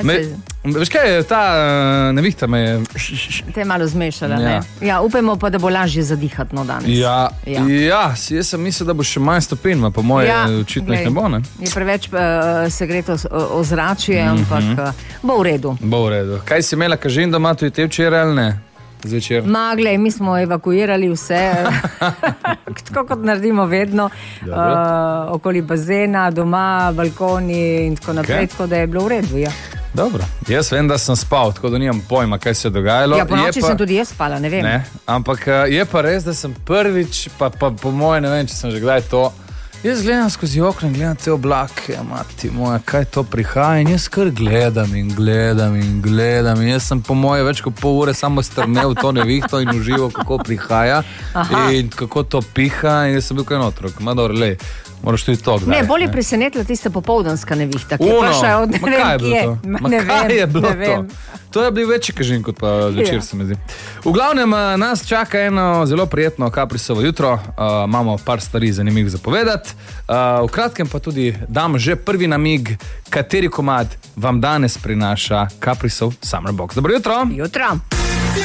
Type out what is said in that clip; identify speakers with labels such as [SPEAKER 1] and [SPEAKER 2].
[SPEAKER 1] Veš kaj, ta nevihta me je...
[SPEAKER 2] Te je malo zmešala, ne? Ja, upajmo pa, da bo lažje zadihati danes.
[SPEAKER 1] Ja, jaz sem mislil, da bo še manj stopinj, po moje očitno jih ne bo, ne?
[SPEAKER 2] Je preveč segreto ozračje, ampak bo v redu.
[SPEAKER 1] Bo v redu. Kaj si imela, kažin doma, tudi te včeraj ali ne? Zvečer.
[SPEAKER 2] Glej, mi smo evakuirali vse, tako kot naredimo vedno, okoli bazena, doma, balkoni in tako naprej, tako da je bilo v redu, ja.
[SPEAKER 1] Dobro, jaz vem, da sem spal, tako da nimam pojma, kaj se je dogajalo.
[SPEAKER 2] Ja, po noči sem tudi jaz spala, ne vem.
[SPEAKER 1] Ne, ampak je pa res, da sem prvič, pa po moje ne vem, če sem že kdaj to, jaz gledam skozi okno in gledam te oblake, mati moja, kaj to prihaja in jaz kar gledam in jaz sem po moje več kot pol ure samo strmel to nevihto in užival, kako prihaja. In kako to piha in jaz sem bil kaj otrok, lej, moraš tudi to gledati.
[SPEAKER 2] Ne, bolj je presenetila tista popoldanska nevihta, ki je prišla od ne vem kje.
[SPEAKER 1] Kaj je bilo to? To je bil večji kažin kot pa zvečer, se mi zdi. V glavnem nas čaka eno zelo prijetno Caprisovo jutro, imamo par stvari zanimivih za povedati. V kratkem pa tudi dam že prvi namig, kateri komad vam danes prinaša Caprisov Summer Box. Dobro jutro!
[SPEAKER 2] Jutro!